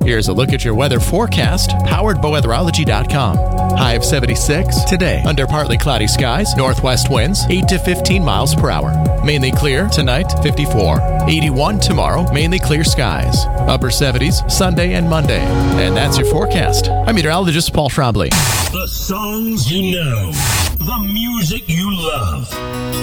Here's a look at your weather forecast, powered by weatherology.com. High of 76 today, under partly cloudy skies, northwest winds 8 to 15 miles per hour. Mainly clear tonight, 54. 81 tomorrow, mainly clear skies. Upper 70s Sunday and Monday. And that's your forecast. I'm meteorologist Paul Trombley. The songs you know, the music you love.